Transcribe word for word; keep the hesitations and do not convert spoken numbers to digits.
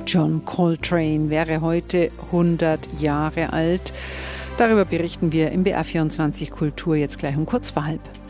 John Coltrane wäre heute hundert Jahre alt. Darüber berichten wir im B R vierundzwanzig Kultur jetzt gleich um kurz vor halb.